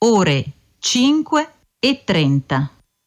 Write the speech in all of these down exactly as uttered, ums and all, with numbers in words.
ore cinque e trenta.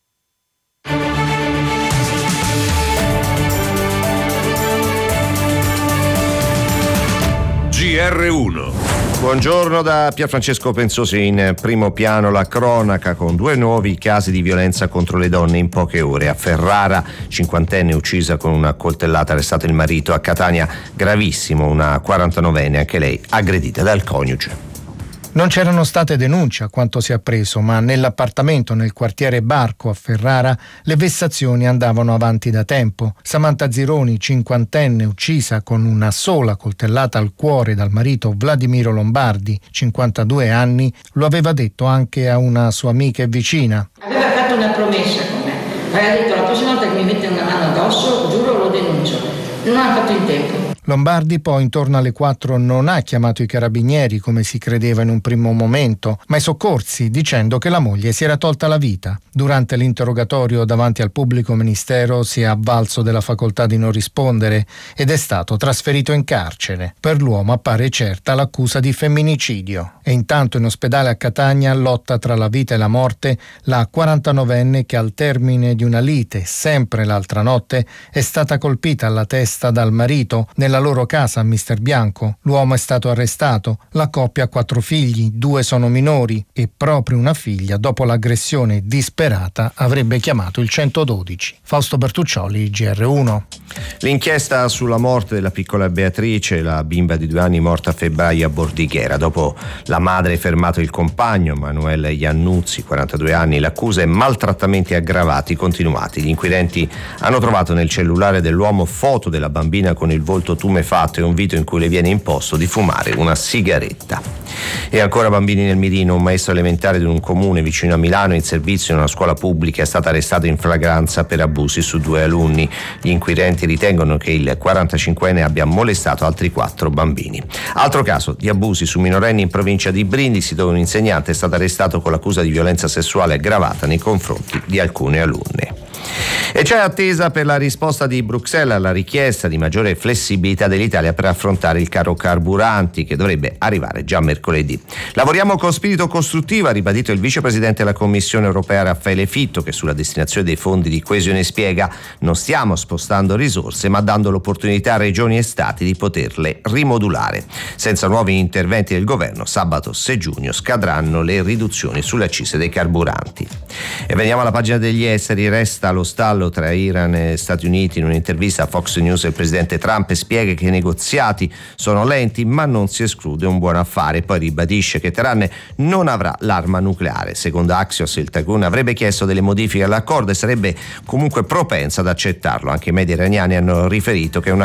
G R uno. Buongiorno da Pierfrancesco Pensosi. In primo piano la cronaca con due nuovi casi di violenza contro le donne in poche ore. A Ferrara, cinquantenne uccisa con una coltellata, arrestato il marito. A Catania, gravissimo, una quarantanovenne, anche lei aggredita dal coniuge. Non c'erano state denunce a quanto si è appreso, ma nell'appartamento nel quartiere Barco a Ferrara le vessazioni andavano avanti da tempo. Samantha Zironi, cinquantenne, uccisa con una sola coltellata al cuore dal marito Vladimiro Lombardi, cinquantadue anni, lo aveva detto anche a una sua amica e vicina. Aveva fatto una promessa con me, aveva detto: la prossima volta che mi mette una mano addosso, giuro, lo denuncio. Non ha fatto in tempo. Lombardi poi intorno alle quattro non ha chiamato i carabinieri come si credeva in un primo momento, ma i soccorsi, dicendo che la moglie si era tolta la vita. Durante l'interrogatorio davanti al pubblico ministero si è avvalso della facoltà di non rispondere ed è stato trasferito in carcere. Per l'uomo appare certa l'accusa di femminicidio. E intanto in ospedale a Catania lotta tra la vita e la morte la quarantanovenne che al termine di una lite, sempre l'altra notte, è stata colpita alla testa dal marito nella la loro casa a Mister Bianco. L'uomo è stato arrestato, la coppia ha quattro figli, due sono minori e proprio una figlia, dopo l'aggressione disperata, avrebbe chiamato il centododici. Fausto Bertuccioli, G R uno. L'inchiesta sulla morte della piccola Beatrice, la bimba di due anni morta a febbraio a Bordighera. Dopo la madre fermato il compagno, Manuel Iannuzzi, quarantadue anni, l'accusa è maltrattamenti aggravati continuati. Gli inquirenti hanno trovato nel cellulare dell'uomo foto della bambina con il volto tumefatto e un video in cui le viene imposto di fumare una sigaretta. E ancora bambini nel mirino. Un maestro elementare di un comune vicino a Milano in servizio in una scuola pubblica è stato arrestato in flagranza per abusi su due alunni. Gli inquirenti ritengono che il quarantacinquenne abbia molestato altri quattro bambini. Altro caso di abusi su minorenni in provincia di Brindisi, dove un insegnante è stato arrestato con l'accusa di violenza sessuale aggravata nei confronti di alcune alunne. E c'è attesa per la risposta di Bruxelles alla richiesta di maggiore flessibilità dell'Italia per affrontare il caro carburanti, che dovrebbe arrivare già mercoledì. Lavoriamo con spirito costruttivo, ha ribadito il vicepresidente della Commissione europea Raffaele Fitto, che sulla destinazione dei fondi di coesione spiega: non stiamo spostando risorse ma dando l'opportunità a regioni e stati di poterle rimodulare. Senza nuovi interventi del governo, sabato sei giugno scadranno le riduzioni sulle accise dei carburanti. E veniamo alla pagina degli esteri. Resta lo stallo tra Iran e Stati Uniti. In un'intervista a Fox News il presidente Trump spiega che i negoziati sono lenti ma non si esclude un buon affare. Poi ribadisce che Teheran non avrà l'arma nucleare. Secondo Axios, il Tycoon avrebbe chiesto delle modifiche all'accordo e sarebbe comunque propensa ad accettarlo. Anche i media iraniani hanno riferito che una